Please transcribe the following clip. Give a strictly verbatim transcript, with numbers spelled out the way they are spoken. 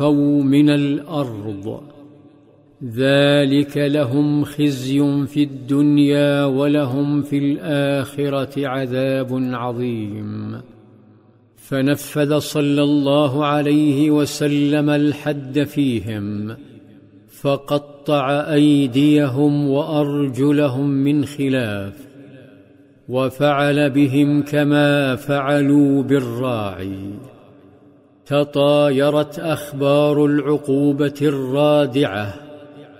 أو من الأرض، ذلك لهم خزي في الدنيا ولهم في الآخرة عذاب عظيم. فنفذ صلى الله عليه وسلم الحد فيهم، فقطع أيديهم وأرجلهم من خلاف، وفعل بهم كما فعلوا بالراعي. تطايرت أخبار العقوبة الرادعة